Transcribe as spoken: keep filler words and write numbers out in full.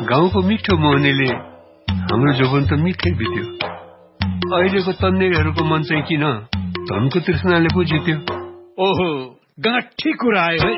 गाउँको मिठो मोहनीले हाम्रो जोबन त मिठै बित्यो। अहिलेको तन्नेहरूको मन चाहिँ किन धनको तृष्णाले पो जित्यो। ओहो, गाँठी कुरा आयो है।